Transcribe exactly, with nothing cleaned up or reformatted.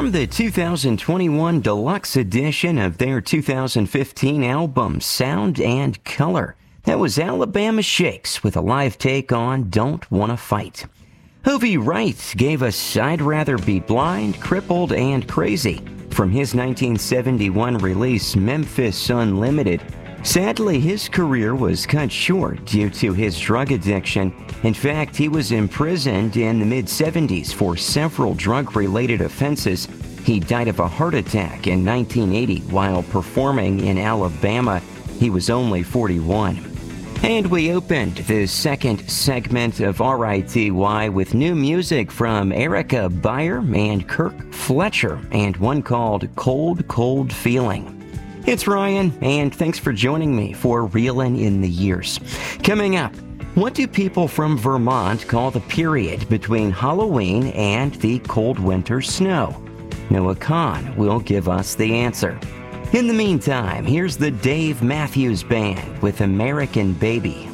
from the two thousand twenty-one deluxe edition of their two thousand fifteen album, Sound and Color. That was Alabama Shakes with a live take on Don't Wanna Fight. Hovey Wright gave us I'd Rather Be Blind, Crippled, and Crazy from his nineteen seventy-one release, Memphis Unlimited. Sadly, his career was cut short due to his drug addiction. In fact, he was imprisoned in the mid-seventies for several drug-related offenses. He died of a heart attack in nineteen eighty while performing in Alabama. He was only forty-one. And we opened the second segment of R I T Y with new music from Erica Beyer and Kirk Fletcher, and one called Cold, Cold Feeling. It's Ryan, and thanks for joining me for Reelin' in the Years. Coming up, what do people from Vermont call the period between Halloween and the cold winter snow? Noah Kahn will give us the answer. In the meantime, here's the Dave Matthews Band with American Baby.